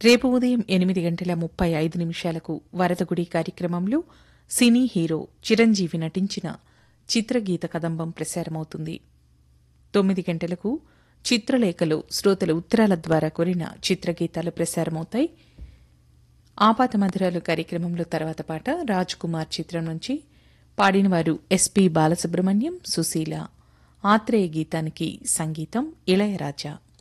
రేపు ఉదయం 8:35 వరదగుడి కార్యక్రమంలో సినీ హీరో చిరంజీవి నటించిన చిత్రగీత కదంబం ప్రసారమవుతుంది. 9 గంటలకు చిత్రలేఖలో శ్రోతల ఉత్తరాల ద్వారా కోరిన చిత్రగీతాలు ప్రసారమవుతాయి. ఆపాత మధురాలు కార్యక్రమంలో తర్వాత పాట రాజ్ కుమార్ చిత్రం నుంచి పాడినవారు ఎస్పి బాలసుబ్రహ్మణ్యం, సుశీల. ఆత్రేయ గీతానికి సంగీతం ఇళయరాజా.